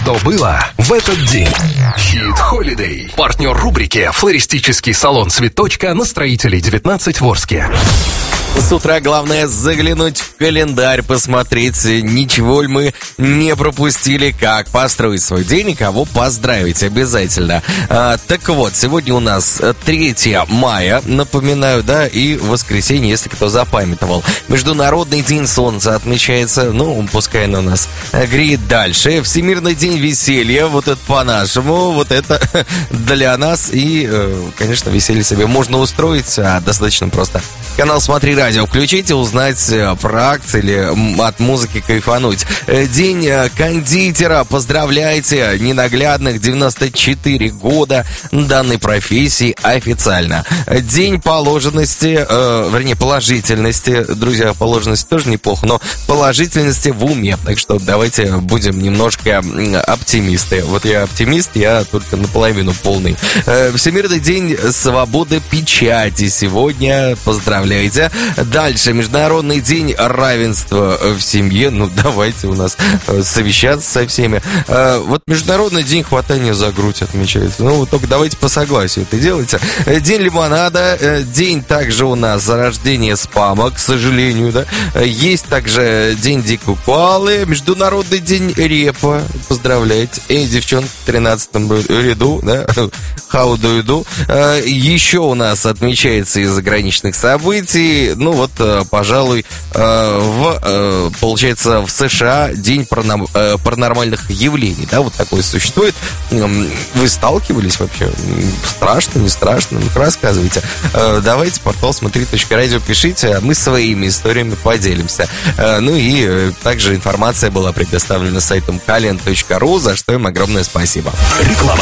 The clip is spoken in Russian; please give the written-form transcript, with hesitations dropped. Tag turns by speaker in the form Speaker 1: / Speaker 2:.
Speaker 1: что было в этот день. Hit Holiday. Партнер рубрики «Флористический салон Цветочка» на Строителей 19 в Орске.
Speaker 2: С утра главное заглянуть в календарь, посмотреть, ничего ли мы не пропустили, как построить свой день и кого поздравить обязательно. Так вот, сегодня у нас 3 мая, напоминаю, да, и воскресенье, если кто запамятовал. Международный день солнца отмечается, ну, пускай оно нас греет дальше. Всемирный день веселья, вот это по-нашему, вот это для нас. И, конечно, веселье себе можно устроить, достаточно просто. Канал «Смотри радио» включите, узнать про акции или от музыки кайфануть. День кондитера, поздравляйте, ненаглядных, 94 года данной профессии официально. День положенности, положительности, друзья, положенность тоже неплохо, но положительности в уме, так что давайте будем немножко оптимисты. Вот я оптимист, я только наполовину полный. Всемирный день свободы печати сегодня, поздравляйте. Дальше, Международный день равенства в семье. Ну, давайте у нас совещаться со всеми. Вот Международный день хватания за грудь отмечается. Ну, только давайте по согласию это делайте. День лимонада. День также у нас за рождение спама, к сожалению, да. Есть также день дикой коалы. Международный день репа. Поздравляйте. Девчонки в 13-м ряду, да. How do you do? Еще у нас отмечается из заграничных событий. Ну вот, пожалуй, получается, в США день паранормальных явлений, да, вот такой существует. Вы сталкивались вообще? Страшно, не страшно? Ну-ка, рассказывайте. Давайте, портал смотри.радио пишите, а мы своими историями поделимся. Ну и также информация была предоставлена сайтом kalend.ru, за что им огромное спасибо.
Speaker 1: Реклама.